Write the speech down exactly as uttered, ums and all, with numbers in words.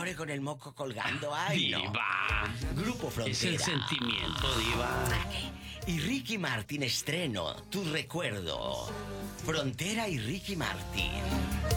llore con el moco colgando. Ay, no. Diva. Grupo Frontera. Es el sentimiento, Diva. Y Ricky Martin estreno Tu Recuerdo. Frontera y Ricky Martin.